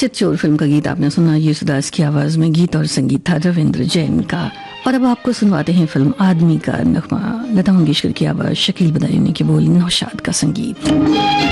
Chitchor film का गीत आपने सुना, येसुदास की आवाज में। गीत और संगीत था रविंद्र जैन का। और अब आपको सुनवाते हैं फिल्म आदमी का नगमा, लता मंगेशकर की आवाज, शकील बदायूनी की बोली, नौशाद का संगीत।